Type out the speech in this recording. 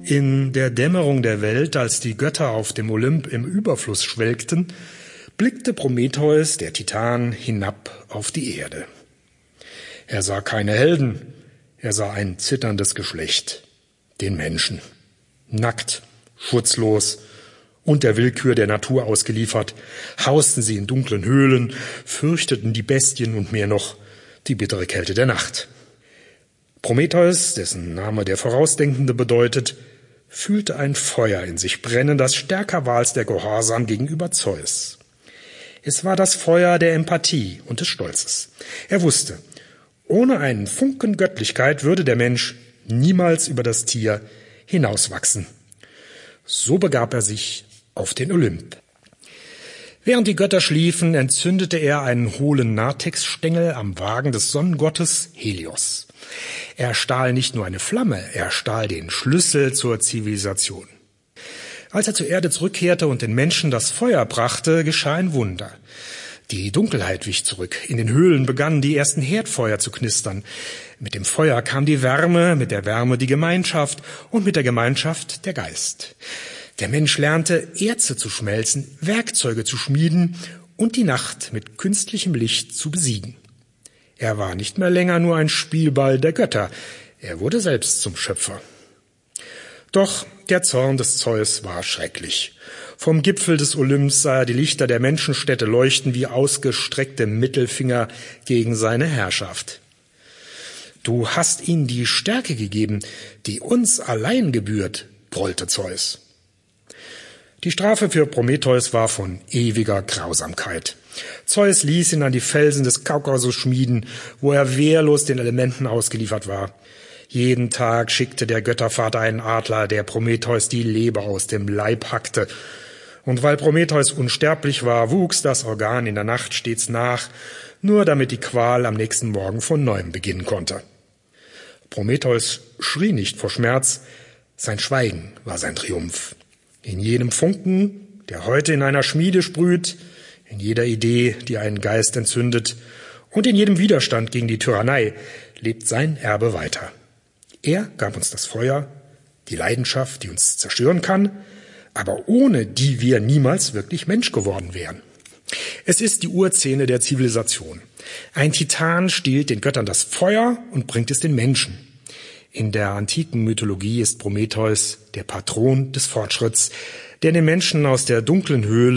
In der Dämmerung der Welt, als die Götter auf dem Olymp im Überfluss schwelgten, blickte Prometheus, der Titan, hinab auf die Erde. Er sah keine Helden, er sah ein zitterndes Geschlecht, den Menschen. Nackt, schutzlos und der Willkür der Natur ausgeliefert, hausten sie in dunklen Höhlen, fürchteten die Bestien und mehr noch die bittere Kälte der Nacht. Prometheus, dessen Name der Vorausdenkende bedeutet, fühlte ein Feuer in sich brennen, das stärker war als der Gehorsam gegenüber Zeus. Es war das Feuer der Empathie und des Stolzes. Er wusste, ohne einen Funken Göttlichkeit würde der Mensch niemals über das Tier hinauswachsen. So begab er sich auf den Olymp. Während die Götter schliefen, entzündete er einen hohlen Narthex-Stängel am Wagen des Sonnengottes Helios. Er stahl nicht nur eine Flamme, er stahl den Schlüssel zur Zivilisation. Als er zur Erde zurückkehrte und den Menschen das Feuer brachte, geschah ein Wunder. Die Dunkelheit wich zurück. In den Höhlen begannen die ersten Herdfeuer zu knistern. Mit dem Feuer kam die Wärme, mit der Wärme die Gemeinschaft und mit der Gemeinschaft der Geist. Der Mensch lernte, Erze zu schmelzen, Werkzeuge zu schmieden und die Nacht mit künstlichem Licht zu besiegen. Er war nicht mehr länger nur ein Spielball der Götter, er wurde selbst zum Schöpfer. Doch der Zorn des Zeus war schrecklich. Vom Gipfel des Olymps sah er die Lichter der Menschenstädte leuchten wie ausgestreckte Mittelfinger gegen seine Herrschaft. Du hast ihnen die Stärke gegeben, die uns allein gebührt, grollte Zeus. Die Strafe für Prometheus war von ewiger Grausamkeit. Zeus ließ ihn an die Felsen des Kaukasus schmieden, wo er wehrlos den Elementen ausgeliefert war. Jeden Tag schickte der Göttervater einen Adler, der Prometheus die Leber aus dem Leib hackte. Und weil Prometheus unsterblich war, wuchs das Organ in der Nacht stets nach, nur damit die Qual am nächsten Morgen von neuem beginnen konnte. Prometheus schrie nicht vor Schmerz, sein Schweigen war sein Triumph. In jedem Funken, der heute in einer Schmiede sprüht, in jeder Idee, die einen Geist entzündet, und in jedem Widerstand gegen die Tyrannei lebt sein Erbe weiter. Er gab uns das Feuer, die Leidenschaft, die uns zerstören kann, aber ohne die wir niemals wirklich Mensch geworden wären. Es ist die Urszene der Zivilisation. Ein Titan stiehlt den Göttern das Feuer und bringt es den Menschen. In der antiken Mythologie ist Prometheus der Patron des Fortschritts, der den Menschen aus der dunklen Höhle